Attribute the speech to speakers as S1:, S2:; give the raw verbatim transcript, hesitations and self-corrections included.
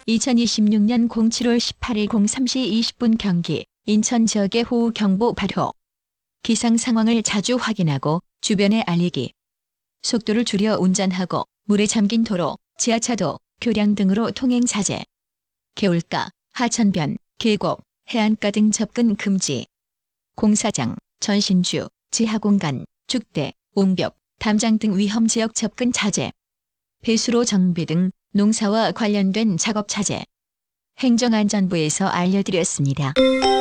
S1: 이천이십육 년 칠월 십팔일 공삼 시 이십 분 경기 인천 지역의 호우 경보 발효. 기상 상황을 자주 확인하고 주변에 알리기. 속도를 줄여 운전하고 물에 잠긴 도로, 지하차도, 교량 등으로 통행 자제. 개울가, 하천변, 계곡, 해안가 등 접근 금지. 공사장, 전신주, 지하공간, 축대, 옹벽, 담장 등 위험지역 접근 자제. 배수로 정비 등 농사와 관련된 작업 자제. 행정안전부에서 알려드렸습니다.